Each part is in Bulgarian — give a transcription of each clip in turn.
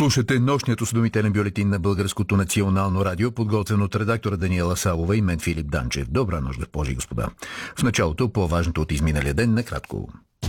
Слушате нощният осведомителен бюлетин на Българското национално радио, подготвен от редактора Даниела Савова и мен Филип Данчев. Добра нощ, госпожи и господа. В началото по-важното от изминалия ден накратко.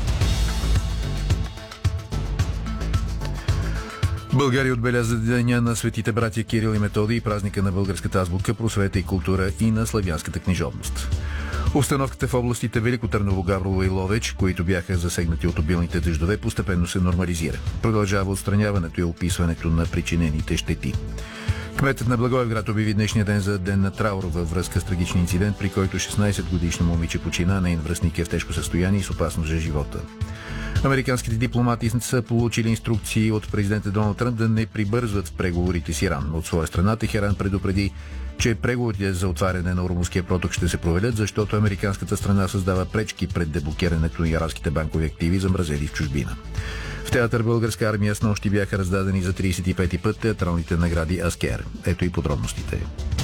България отбеляза деня на светите братя Кирил и Методий, празника на българската азбука, просвета и култура и на славянската книжовност. Обстановката в областите Велико Търново, Габрово и Ловеч, които бяха засегнати от обилните дъждове, постепенно се нормализира. Продължава отстраняването и описването на причинените щети. Кметът на Благоевград обяви днешния ден за ден на траур във връзка с трагичен инцидент, при който 16-годишно момиче почина, нейн връстник е в тежко състояние и с опасност за живота. Американските дипломати са получили инструкции от президента Доналд Тръмп да не прибързват в преговорите с Иран. От своя страна Техеран предупреди, че преговорите за отваряне на Ормузския проток ще се проведат, защото американската страна създава пречки пред деблокирането на иранските банкови активи, замразени в чужбина. В театър Българска армия снощи бяха раздадени за 35-ти път театралните награди Аскер. Ето и подробностите.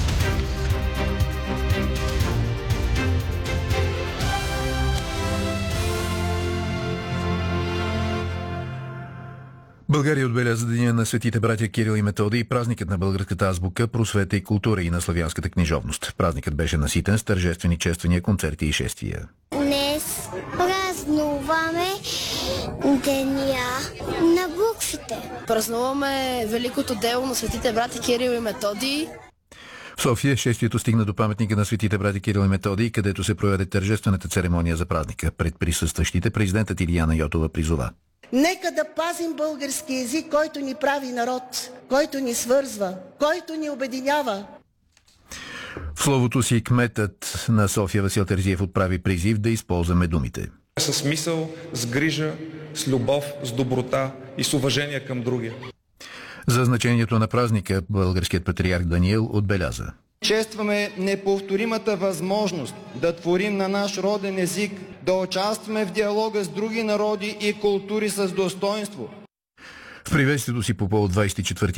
България отбеляза деня на светите братя Кирил и Методий, празникът на българската азбука, просвета и култура и на славянската книжовност. Празникът беше наситен с тържествени чествания, концерти и шествия. Днес празнуваме деня на буквите. Празнуваме великото дело на светите братя Кирил и Методий. В София шествието стигна до паметника на светите братя Кирил и Методий, където се проведе тържествената церемония за празника. Пред присъстващите президентът Илияна Йотова призова: нека да пазим български език, който ни прави народ, който ни свързва, който ни обединява. В словото си кметът на София Васил Терзиев отправи призив да използваме думите с мисъл, с грижа, с любов, с доброта и с уважение към другия. За значението на празника българският патриарх Даниил отбеляза: честваме неповторимата възможност да творим на наш роден език, да участваме в диалога с други народи и култури с достоинство. В приветствието си по повод 24